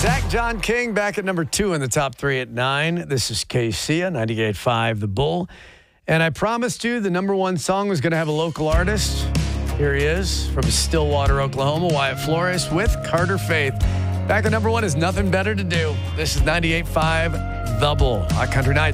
Zach John King back at number 2 in the top 3 at 9. This is KC 98.5 The Bull. And I promised you the number 1 song was going to have a local artist. Here he is from Stillwater, Oklahoma, Wyatt Flores with Carter Faith. Back at number 1 is Nothing Better to Do. This is 98.5 The Bull on Country Night.